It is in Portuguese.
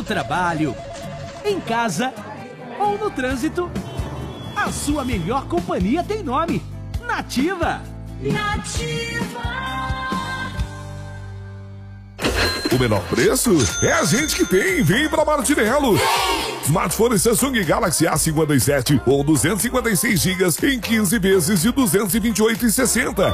trabalho, em casa ou no trânsito, a sua melhor companhia tem nome: Nativa. O menor preço é a gente que tem. Vem pra Martinello. Smartphone Samsung Galaxy A57 ou 256 GB em 15 vezes de R$ 228,60.